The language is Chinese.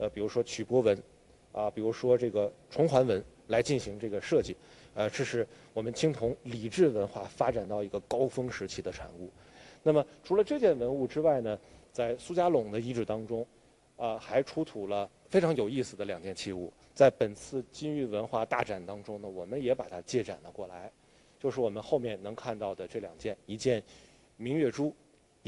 比如说曲波纹，比如说这个重环纹来进行这个设计。这是我们青铜礼制文化发展到一个高峰时期的产物。那么除了这件文物之外呢，在苏家垄的遗址当中，还出土了非常有意思的2件器物。在本次金玉文化大展当中呢，我们也把它借展了过来，就是我们后面能看到的这2件，一件明月珠